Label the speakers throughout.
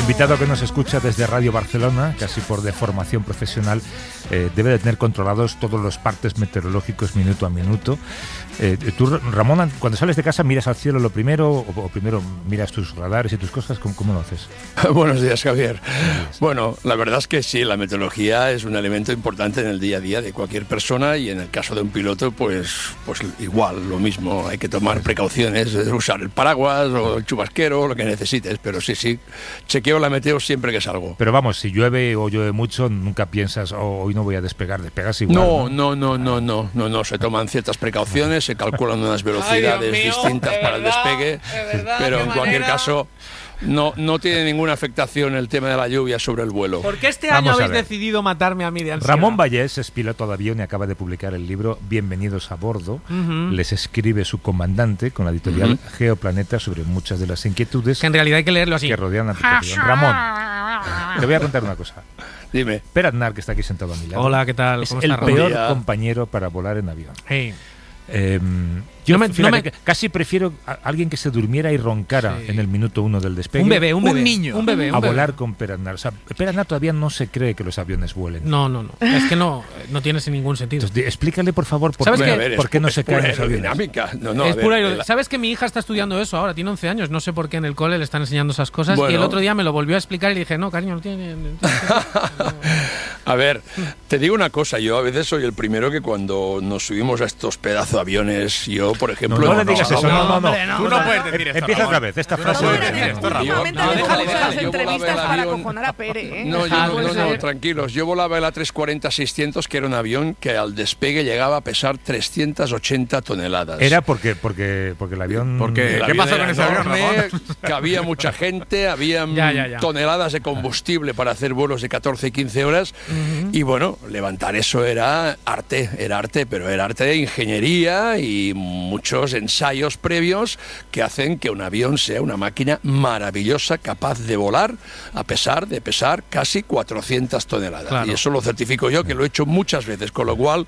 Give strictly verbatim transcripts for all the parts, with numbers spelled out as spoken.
Speaker 1: invitado que nos escucha desde Radio Barcelona, casi por deformación profesional, eh, debe de tener controlados todos los partes meteorológicos minuto a minuto. Eh, tú, Ramón, cuando sales de casa, ¿miras al cielo lo primero o, o primero miras tus radares y tus cosas? ¿Cómo, cómo lo haces?
Speaker 2: Buenos días, Javier. Buenos días. Bueno, la verdad es que sí, la meteorología es un elemento importante en el día a día de cualquier persona y en el caso de un piloto, pues, pues igual, lo mismo. Hay que tomar precauciones, usar el paraguas o el chubasquero, lo que necesites, pero sí, sí, chequeo la meteo siempre que salgo.
Speaker 1: Pero vamos, si llueve o llueve mucho, nunca piensas, oh, hoy no voy a despegar, despegas igual.
Speaker 2: No, no, no, no, no, no, no, se toman ciertas precauciones, se calculan unas velocidades Ay, distintas para el despegue, verdad, pero en cualquier manera. caso no, no tiene ninguna afectación el tema de la lluvia sobre el vuelo.
Speaker 3: ¿Por qué este año habéis decidido matarme a mí de ansiedad?
Speaker 1: Ramón Vallés es piloto de avión y acaba de publicar el libro Bienvenidos a bordo. Uh-huh. Les escribe su comandante con la editorial uh-huh. Geoplaneta sobre muchas de las inquietudes
Speaker 3: que en realidad hay que leerlo así
Speaker 1: que rodean la tripulación. Ramón, te voy a contar una cosa.
Speaker 2: Dime.
Speaker 1: Per Aznar, que está aquí sentado a mi lado.
Speaker 3: Hola, ¿qué tal?
Speaker 1: Es
Speaker 3: ¿Cómo
Speaker 1: el
Speaker 3: está,
Speaker 1: peor
Speaker 2: Ramón?
Speaker 1: compañero para volar en avión.
Speaker 3: Hey.
Speaker 1: Eh, yo
Speaker 3: no me,
Speaker 1: fíjate,
Speaker 3: no me...
Speaker 1: casi prefiero a alguien que se durmiera y roncara sí. en el minuto uno del despegue.
Speaker 3: Un bebé, un bebé.
Speaker 4: Un niño.
Speaker 3: Un bebé, un
Speaker 1: a
Speaker 3: bebé.
Speaker 1: volar con Per Aznar. O sea, Per Aznar todavía no se cree que los aviones vuelen.
Speaker 3: No, no, no. Es que no, no tiene ningún sentido.
Speaker 1: Entonces, explícale, por favor, por,
Speaker 3: ¿Sabes
Speaker 1: qué,
Speaker 3: que,
Speaker 2: ver,
Speaker 1: por qué no
Speaker 2: es,
Speaker 1: se
Speaker 2: es
Speaker 1: caen
Speaker 2: pura
Speaker 1: los aviones.
Speaker 2: Aerodinámica. No, no,
Speaker 3: es
Speaker 2: ver,
Speaker 3: pura
Speaker 2: la...
Speaker 3: ¿Sabes que mi hija está estudiando eso ahora? Tiene once años. No sé por qué en el cole le están enseñando esas cosas.
Speaker 2: Bueno.
Speaker 3: Y el otro día me lo volvió a explicar y le dije, no, cariño, no tiene... No tiene no.
Speaker 2: A ver, te digo una cosa. Yo a veces soy el primero que cuando nos subimos a estos pedazos de aviones, yo, por ejemplo...
Speaker 1: No, no le digas eso, no, no, no.
Speaker 3: Hombre, no,
Speaker 4: Tú no,
Speaker 3: no,
Speaker 4: puedes
Speaker 3: no,
Speaker 4: decir esto,
Speaker 1: Empieza
Speaker 4: Ramón.
Speaker 1: otra vez, esta
Speaker 4: Tú
Speaker 1: frase
Speaker 4: no
Speaker 1: de
Speaker 4: puedes decir esto, Ramón.
Speaker 5: Últimamente
Speaker 2: No,
Speaker 5: le
Speaker 2: déjale,
Speaker 5: ponemos
Speaker 2: déjale,
Speaker 5: las
Speaker 2: yo volaba
Speaker 5: entrevistas
Speaker 2: el
Speaker 5: para
Speaker 2: avión.
Speaker 5: acojonar a Pere, ¿eh?
Speaker 2: No, yo
Speaker 3: Ah,
Speaker 2: no,
Speaker 3: puede
Speaker 2: no, no,
Speaker 3: ser.
Speaker 2: tranquilos. Yo volaba el A trescientos cuarenta seiscientos, que era un avión que al despegue llegaba a pesar trescientas ochenta toneladas.
Speaker 1: Era porque, porque, porque el avión...
Speaker 4: Porque-
Speaker 2: El
Speaker 4: ¿Qué
Speaker 2: avión
Speaker 4: pasó
Speaker 2: era
Speaker 4: con ese avión,
Speaker 2: enorme,
Speaker 4: Ramón?
Speaker 2: que había mucha gente, había
Speaker 3: Ya, ya, ya.
Speaker 2: toneladas de combustible para hacer vuelos de catorce y quince horas. Uh-huh. Y bueno, levantar eso era arte, era arte, pero era arte de ingeniería y muchos ensayos previos que hacen que un avión sea una máquina maravillosa, capaz de volar a pesar de pesar casi cuatrocientas toneladas.
Speaker 3: Claro.
Speaker 2: Y eso lo certifico yo, que lo he hecho muchas veces, con lo cual...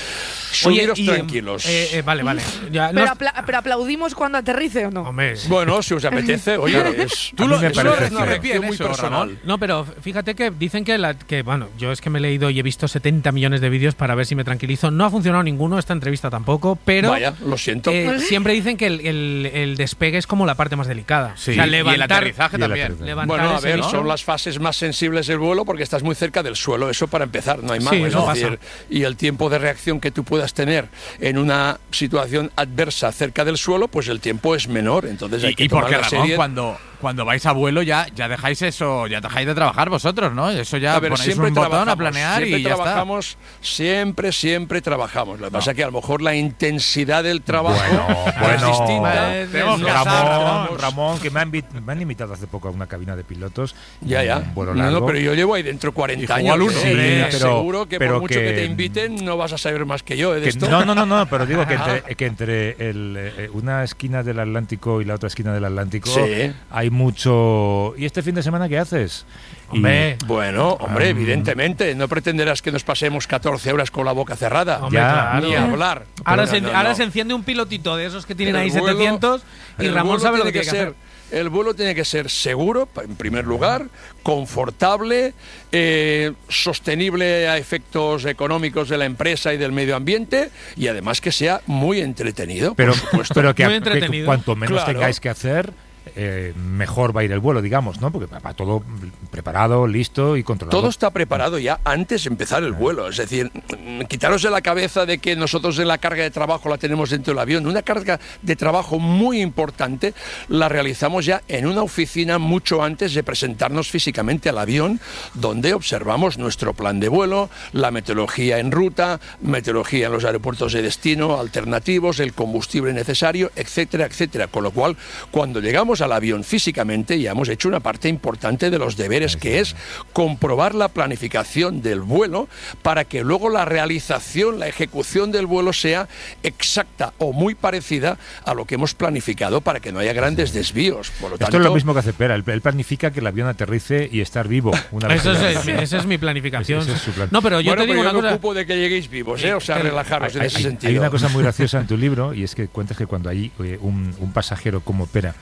Speaker 2: Subiros
Speaker 3: y,
Speaker 2: tranquilos.
Speaker 3: Eh, eh, vale, vale. Ya,
Speaker 5: Pero,
Speaker 3: no,
Speaker 5: apla- pero aplaudimos cuando aterrice o no.
Speaker 3: hombre,
Speaker 2: Bueno, si os apetece, oye, es,
Speaker 1: Tú lo-
Speaker 2: eso
Speaker 1: parece
Speaker 2: es una
Speaker 1: feo.
Speaker 2: reacción muy
Speaker 4: Eso,
Speaker 2: personal.
Speaker 4: Ramón.
Speaker 3: no, pero fíjate que dicen que, la, que, bueno, yo es que me he leído y he visto setenta millones de vídeos para ver si me tranquilizo. No ha funcionado ninguno, esta entrevista tampoco, pero
Speaker 2: Vaya, lo siento.
Speaker 3: eh, siempre dicen que el, el, el despegue es como la parte más delicada.
Speaker 4: Sí,
Speaker 3: O sea,
Speaker 4: y el
Speaker 3: levantar,
Speaker 4: aterrizaje
Speaker 1: y el
Speaker 4: también.
Speaker 1: aterrizaje.
Speaker 3: levantar
Speaker 2: Bueno, a
Speaker 3: ese
Speaker 2: ver,
Speaker 3: bicho.
Speaker 2: son las fases más sensibles del vuelo porque estás muy cerca del suelo, eso para empezar, no hay más.
Speaker 3: Sí,
Speaker 2: es
Speaker 3: eso
Speaker 2: decir, y el tiempo de reacción que tú puedas tener en una situación adversa cerca del suelo, pues el tiempo es menor, entonces hay
Speaker 4: Y,
Speaker 2: que
Speaker 4: y
Speaker 2: tomar
Speaker 4: porque,
Speaker 2: la
Speaker 4: Ramón,
Speaker 2: serie.
Speaker 4: cuando, cuando vais a vuelo ya, ya dejáis eso, ya dejáis de trabajar vosotros, ¿no? Eso ya
Speaker 2: A ver,
Speaker 4: ponéis
Speaker 2: siempre
Speaker 4: un botón a
Speaker 2: trabajamos,
Speaker 4: planear
Speaker 2: siempre
Speaker 4: y ya está.
Speaker 2: trabajamos, siempre, siempre trabajamos. Lo que pasa es que a lo mejor la intensidad del trabajo
Speaker 1: Bueno,
Speaker 2: es
Speaker 1: bueno.
Speaker 2: distinta.
Speaker 3: Eh,
Speaker 4: Tenemos que
Speaker 2: Nosotros
Speaker 4: pasar,
Speaker 1: Ramón,
Speaker 2: tenemos-
Speaker 1: Ramón, que me han, vi- me han invitado hace poco a una cabina de pilotos.
Speaker 2: Ya, ya.
Speaker 1: Un vuelo
Speaker 2: No,
Speaker 1: largo.
Speaker 2: no, pero yo llevo ahí dentro cuarenta
Speaker 4: Y jugó
Speaker 2: años.
Speaker 4: al uno.
Speaker 2: ¿eh?
Speaker 1: Sí,
Speaker 2: Y
Speaker 1: pero-
Speaker 2: seguro que
Speaker 1: pero
Speaker 2: por mucho que,
Speaker 1: que-
Speaker 2: te inviten no vas a saber más que yo ¿eh, de
Speaker 1: Que-
Speaker 2: esto.
Speaker 1: no, no, no, no, pero digo que entre, que entre el, eh, una esquina del Atlántico y la otra esquina del Atlántico
Speaker 2: Sí.
Speaker 1: hay mucho... ¿Y este fin de semana qué haces? Y-
Speaker 3: Hombre,
Speaker 2: Bueno, hombre,
Speaker 1: Um,
Speaker 2: evidentemente, no pretenderás que nos pasemos catorce horas con la boca cerrada.
Speaker 3: Hombre,
Speaker 1: Ya.
Speaker 3: claro.
Speaker 2: Ni hablar.
Speaker 3: Ahora,
Speaker 2: Pero
Speaker 3: se,
Speaker 2: no, no,
Speaker 3: ahora
Speaker 2: no.
Speaker 3: se enciende un pilotito de esos que tienen
Speaker 2: El
Speaker 3: ahí
Speaker 2: vuelo-
Speaker 3: setecientos y
Speaker 2: el
Speaker 3: Ramón
Speaker 2: vuelo
Speaker 3: sabe lo que
Speaker 2: tiene
Speaker 3: tiene que
Speaker 2: ser.
Speaker 3: hacer.
Speaker 2: El vuelo tiene que ser seguro, pa- en primer lugar, confortable, eh, sostenible a efectos económicos de la empresa y del medio ambiente y además que sea muy entretenido.
Speaker 1: Pero,
Speaker 2: por supuesto.
Speaker 1: pero que,
Speaker 3: Muy
Speaker 1: que
Speaker 3: entretenido.
Speaker 1: cuanto menos
Speaker 2: Claro.
Speaker 1: tengáis que hacer, eh, mejor va a ir el vuelo, digamos, ¿no? Porque va va todo preparado, listo y controlado.
Speaker 2: Todo está preparado ya antes de empezar el vuelo. Es decir, mm, quitaros de la cabeza de que nosotros en la carga de trabajo la tenemos dentro del avión. Una carga de trabajo muy importante la realizamos ya en una oficina mucho antes de presentarnos físicamente al avión, donde observamos nuestro plan de vuelo, la meteorología en ruta, meteorología en los aeropuertos de destino, alternativos, el combustible necesario, etcétera, etcétera. Con lo cual, cuando llegamos al avión físicamente, ya hemos hecho una parte importante de los deberes, que es comprobar la planificación del vuelo para que luego la realización, la ejecución del vuelo sea exacta o muy parecida a lo que hemos planificado para que no haya grandes desvíos. Por lo
Speaker 1: Esto
Speaker 2: tanto,
Speaker 1: es lo mismo que hace Pera. Él, él planifica que el avión aterrice y estar vivo. Una vez
Speaker 3: Eso
Speaker 1: que
Speaker 3: es,
Speaker 1: ya-
Speaker 3: esa es mi planificación.
Speaker 1: Ese es su plan.
Speaker 3: No, pero yo
Speaker 2: bueno,
Speaker 3: te digo
Speaker 2: pero
Speaker 3: una
Speaker 2: yo me
Speaker 3: cosa.
Speaker 2: ocupo de que lleguéis vivos, ¿eh? O sea,
Speaker 3: Sí,
Speaker 2: relajaros en
Speaker 1: hay,
Speaker 2: ese
Speaker 1: hay-
Speaker 2: sentido.
Speaker 1: hay una cosa muy graciosa en tu libro y es que cuentas que cuando hay eh, un, un pasajero como Pera
Speaker 3: Hola, ¿qué tal?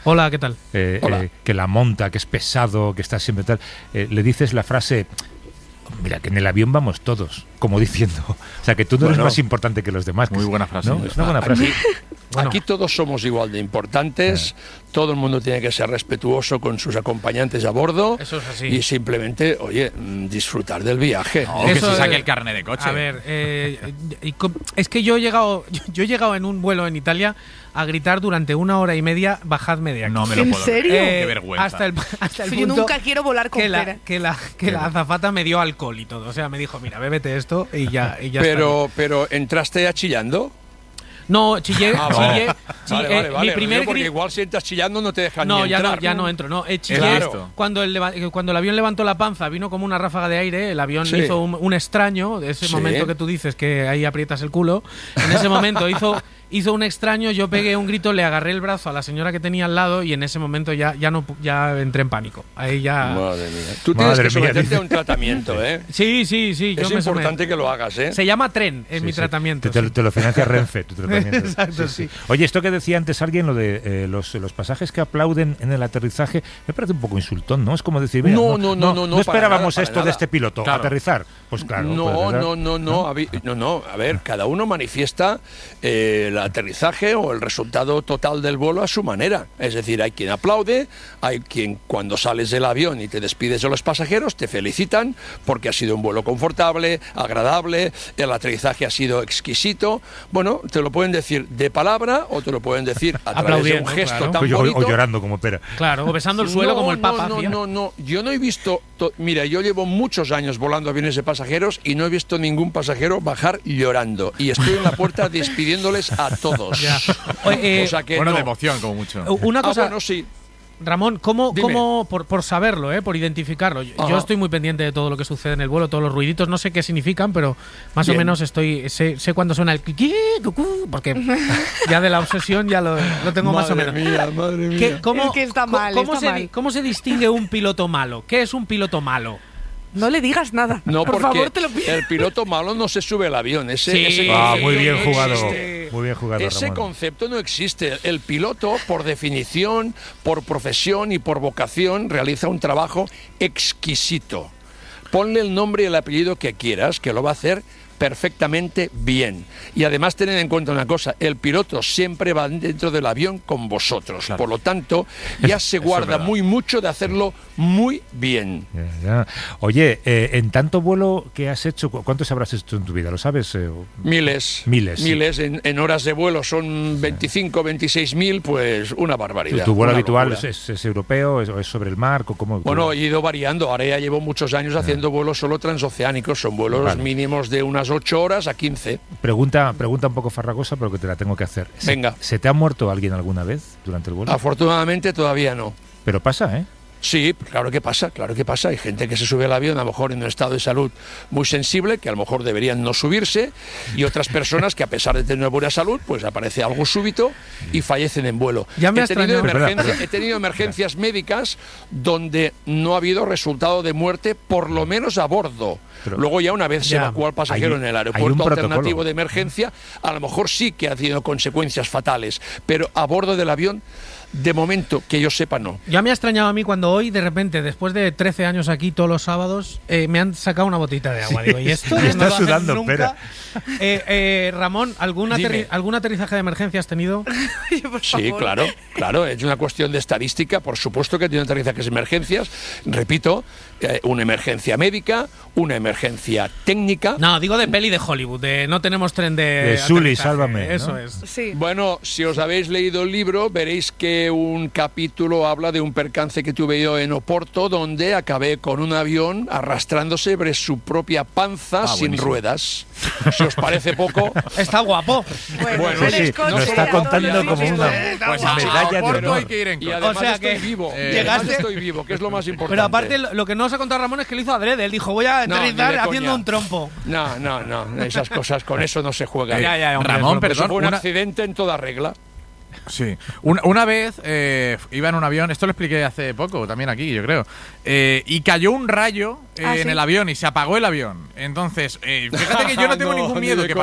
Speaker 3: tal?
Speaker 1: eh,
Speaker 2: Hola.
Speaker 1: eh, que la monta, que es pesado, que está siempre tal, eh, le dices la frase, mira, que en el avión vamos todos, como diciendo, o sea, que tú no eres
Speaker 2: Bueno.
Speaker 1: más importante que los demás.
Speaker 4: Muy
Speaker 1: que-
Speaker 4: buena frase.
Speaker 1: ¿no? Es una buena frase.
Speaker 3: Bueno.
Speaker 2: Aquí todos somos igual de importantes, todo el mundo tiene que ser respetuoso con sus acompañantes a bordo
Speaker 3: Eso es así.
Speaker 2: y simplemente, oye, mm, disfrutar del viaje.
Speaker 4: O que
Speaker 3: Eso
Speaker 4: se saque
Speaker 3: de-
Speaker 4: el carnet de coche.
Speaker 3: A ver, eh, y com- es que yo he llegado yo he llegado en un vuelo en Italia a gritar durante una hora y media, bajadme de aquí.
Speaker 4: No me lo
Speaker 5: ¿En
Speaker 4: puedo
Speaker 5: serio?
Speaker 4: creer.
Speaker 3: Eh,
Speaker 4: Qué vergüenza.
Speaker 3: Hasta el, hasta el
Speaker 5: Yo
Speaker 3: punto
Speaker 5: nunca quiero volar con
Speaker 3: que la,
Speaker 5: pera.
Speaker 3: que, la, que la azafata me dio alcohol y todo. O sea, me dijo, mira, bébete esto y ya, y ya
Speaker 2: Pero, pero ¿entraste ya chillando?
Speaker 3: está. No, chillé,
Speaker 2: Ah,
Speaker 3: chillé,
Speaker 2: vale.
Speaker 3: chi-
Speaker 2: Vale,
Speaker 3: eh,
Speaker 2: vale, vale,
Speaker 3: mi primer
Speaker 2: digo, porque
Speaker 3: gri-
Speaker 2: igual si entras chillando no te dejan
Speaker 3: No,
Speaker 2: ni
Speaker 3: ya no,
Speaker 2: entrar.
Speaker 3: ya no entro, no. Eh, chillé
Speaker 2: Claro.
Speaker 3: cuando, el, leva- cuando el avión levantó la panza, vino como una ráfaga de aire, el avión
Speaker 2: Sí.
Speaker 3: hizo un, un extraño, ese
Speaker 2: Sí.
Speaker 3: momento que tú dices que ahí aprietas el culo, en ese momento hizo, hizo un extraño, yo pegué un grito, le agarré el brazo a la señora que tenía al lado y en ese momento ya, ya, no, pu- ya entré en pánico. Ahí ya...
Speaker 2: Madre mía. Tú
Speaker 1: Madre
Speaker 2: tienes que
Speaker 1: mía,
Speaker 2: someterte
Speaker 1: dice.
Speaker 2: a un tratamiento, ¿eh?
Speaker 3: Sí, sí, sí, yo
Speaker 2: Es
Speaker 3: me
Speaker 2: importante
Speaker 3: someto.
Speaker 2: que lo hagas, ¿eh?
Speaker 3: Se llama tren, es
Speaker 1: Sí,
Speaker 3: mi
Speaker 1: sí.
Speaker 3: tratamiento.
Speaker 1: Te, te-
Speaker 3: sí.
Speaker 1: te lo financia Renfe, tu tratamiento.
Speaker 3: Exacto, sí.
Speaker 1: Oye, esto que decía antes alguien, lo de eh, los, los pasajes que aplauden en el aterrizaje, me parece un poco insultón, ¿no? Es como decir, mira,
Speaker 2: No, no, no, no, no,
Speaker 1: no
Speaker 2: para
Speaker 1: esperábamos
Speaker 2: nada, para
Speaker 1: esto de
Speaker 2: nada.
Speaker 1: este piloto,
Speaker 4: Claro.
Speaker 1: aterrizar. Pues claro. puede
Speaker 2: No,
Speaker 1: aterrizar.
Speaker 2: no, no, no, a vi- no, no, a ver, cada uno manifiesta eh, el aterrizaje o el resultado total del vuelo a su manera. Es decir, hay quien aplaude, hay quien cuando sales del avión y te despides de los pasajeros te felicitan porque ha sido un vuelo confortable, agradable, el aterrizaje ha sido exquisito. Bueno, te lo pueden decir de palabra o te lo pueden decir a través de
Speaker 3: Aplaudiendo,
Speaker 2: un gesto
Speaker 3: claro.
Speaker 2: tan
Speaker 1: O, o-
Speaker 2: bonito.
Speaker 1: o llorando como pera.
Speaker 3: Claro, o besando el suelo
Speaker 2: No,
Speaker 3: como el Papa
Speaker 2: No, no,
Speaker 3: hacía.
Speaker 2: no, no, yo no he visto. to- Mira, yo llevo muchos años volando aviones de pasajeros y no he visto ningún pasajero bajar llorando. Y estoy en la puerta despidiéndoles a todos.
Speaker 3: Ya. Oye, eh,
Speaker 2: O sea que
Speaker 4: Bueno,
Speaker 2: no.
Speaker 4: de emoción, como mucho.
Speaker 3: Una
Speaker 2: Ah,
Speaker 3: cosa,
Speaker 2: bueno, sí.
Speaker 3: Ramón, ¿cómo,
Speaker 2: Dime.
Speaker 3: cómo por, por saberlo, eh, por identificarlo? Yo,
Speaker 2: Ajá.
Speaker 3: yo estoy muy pendiente de todo lo que sucede en el vuelo, todos los ruiditos, no sé qué significan, pero más o
Speaker 2: Bien.
Speaker 3: menos estoy sé, sé cuándo suena el kiki, cucú, porque ya de la obsesión ya lo, lo tengo más o
Speaker 2: Madre
Speaker 3: menos.
Speaker 2: mía, madre mía.
Speaker 3: ¿Qué- cómo,
Speaker 5: Es que está
Speaker 3: co-
Speaker 5: mal,
Speaker 3: ¿cómo,
Speaker 5: está
Speaker 3: se,
Speaker 5: mal.
Speaker 3: ¿Cómo se distingue un piloto malo? ¿Qué es un piloto malo?
Speaker 5: No le digas nada.
Speaker 2: No,
Speaker 5: por
Speaker 2: porque
Speaker 5: favor, te lo pido.
Speaker 2: el piloto malo no se sube al avión. Ese,
Speaker 3: Sí.
Speaker 2: ese
Speaker 1: Ah,
Speaker 2: concepto
Speaker 1: muy bien
Speaker 2: no
Speaker 1: jugado.
Speaker 2: existe.
Speaker 1: Muy bien jugado,
Speaker 2: Ese
Speaker 1: Ramón.
Speaker 2: concepto no existe. El piloto, por definición, por profesión y por vocación, realiza un trabajo exquisito. Ponle el nombre y el apellido que quieras, que lo va a hacer perfectamente bien. Y además tened en cuenta una cosa, el piloto siempre va dentro del avión con vosotros.
Speaker 4: Claro.
Speaker 2: Por lo tanto, ya se
Speaker 4: es
Speaker 2: guarda
Speaker 4: verdad.
Speaker 2: muy mucho de hacerlo muy bien.
Speaker 1: Ya, ya. Oye, eh, en tanto vuelo que has hecho, ¿cu- ¿cuántos habrás hecho en tu vida? ¿Lo sabes? Eh, o-
Speaker 2: Miles.
Speaker 1: Miles, sí.
Speaker 2: Miles. En, en horas de vuelo son veinticinco, veintiséis mil, pues una
Speaker 1: ¿Tu,
Speaker 2: barbaridad.
Speaker 1: tu vuelo
Speaker 2: una
Speaker 1: habitual
Speaker 2: locura.
Speaker 1: es, es- es europeo es, o es sobre el mar? ¿O ¿Cómo,
Speaker 2: Bueno, he ido variando. Ahora ya llevo muchos años haciendo vuelos solo transoceánicos. Son vuelos
Speaker 1: Vale.
Speaker 2: mínimos de unas ocho horas a quince.
Speaker 1: Pregunta, pregunta un poco farragosa, pero que te la tengo que hacer. ¿Se-
Speaker 2: Venga.
Speaker 1: ¿Se te ha muerto alguien alguna vez durante el vuelo?
Speaker 2: Afortunadamente todavía no.
Speaker 1: Pero pasa, ¿eh?
Speaker 2: Sí, claro que pasa, claro que pasa. Hay gente que se sube al avión a lo mejor en un estado de salud muy sensible, que a lo mejor deberían no subirse, y otras personas que a pesar de tener buena salud, pues aparece algo súbito y fallecen en vuelo.
Speaker 3: Ya me
Speaker 2: he,
Speaker 3: ha
Speaker 2: tenido
Speaker 3: extrañado.
Speaker 2: emergencia- he tenido emergencias médicas donde no ha habido resultado de muerte, por lo menos a bordo.
Speaker 1: Pero-
Speaker 2: Luego ya una vez se
Speaker 3: Ya.
Speaker 2: evacúa al pasajero
Speaker 1: Hay-
Speaker 2: en el
Speaker 1: hay un
Speaker 2: aeropuerto
Speaker 1: protocolo.
Speaker 2: alternativo de emergencia, a lo mejor sí que ha tenido consecuencias fatales, pero a bordo del avión, de momento, que yo sepa, no.
Speaker 3: Ya me ha extrañado a mí cuando hoy, de repente, después de trece años aquí todos los sábados, eh, me han sacado una botita de agua. Digo, ¿y esto?
Speaker 1: Y
Speaker 3: no
Speaker 1: estás
Speaker 3: lo hacen
Speaker 1: sudando,
Speaker 3: nunca?
Speaker 1: espera.
Speaker 3: Eh, eh, Ramón, ¿algún,
Speaker 2: Dime.
Speaker 3: aterri- ¿algún aterrizaje de emergencia has tenido?
Speaker 5: Oye, por
Speaker 2: Sí,
Speaker 5: favor.
Speaker 2: claro, claro, es una cuestión de estadística, por supuesto que tiene aterrizajes de emergencias, repito, eh, una emergencia médica, una emergencia técnica.
Speaker 3: No, digo de peli de Hollywood, de no tenemos tren de.
Speaker 1: De Sully,
Speaker 3: aterrizaje,
Speaker 1: sálvame,
Speaker 3: Eso
Speaker 1: ¿no?
Speaker 3: es.
Speaker 5: Sí.
Speaker 2: Bueno, si os habéis leído el libro, veréis que un capítulo habla de un percance que tuve yo en Oporto, donde acabé con un avión arrastrándose sobre su propia panza
Speaker 4: Ah,
Speaker 2: sin
Speaker 4: buenísimo.
Speaker 2: ruedas. Si os parece poco,
Speaker 3: Está guapo.
Speaker 5: Bueno,
Speaker 2: Bueno,
Speaker 5: eres
Speaker 1: sí,
Speaker 5: coche,
Speaker 1: lo está
Speaker 5: ya,
Speaker 1: contando
Speaker 5: todo lo
Speaker 1: como
Speaker 5: mismo,
Speaker 1: una-
Speaker 5: ¿eh?
Speaker 4: Pues
Speaker 1: Una
Speaker 4: a
Speaker 1: medalla de
Speaker 4: Oporto
Speaker 1: honor.
Speaker 4: hay que ir en
Speaker 2: y
Speaker 4: coche.
Speaker 2: además
Speaker 3: O sea
Speaker 2: estoy
Speaker 3: que
Speaker 2: vivo.
Speaker 4: eh,
Speaker 2: y además
Speaker 3: llegaste-
Speaker 2: estoy vivo, que es lo más importante.
Speaker 3: Pero aparte, lo lo que no os ha contado Ramón es que lo hizo adrede. Él dijo, voy a
Speaker 2: No, ni
Speaker 3: aterrizar
Speaker 2: de
Speaker 3: haciendo
Speaker 2: coña.
Speaker 3: un trompo.
Speaker 2: No, no, no, esas cosas, con eso no se juega.
Speaker 4: Eh,
Speaker 3: Ya, ya, hombre,
Speaker 4: Ramón,
Speaker 3: eso-
Speaker 2: Eso
Speaker 4: perdón,
Speaker 2: fue un
Speaker 4: una-
Speaker 2: accidente en toda regla.
Speaker 4: Sí. Una, una vez eh, iba en un avión, esto lo expliqué hace poco, también aquí, yo creo, eh, y cayó un rayo eh,
Speaker 5: Ah,
Speaker 4: en
Speaker 5: ¿sí?
Speaker 4: el avión y se apagó el avión. Entonces, eh, fíjate que yo no tengo
Speaker 2: No,
Speaker 4: ningún
Speaker 2: ni
Speaker 4: miedo
Speaker 2: de
Speaker 4: que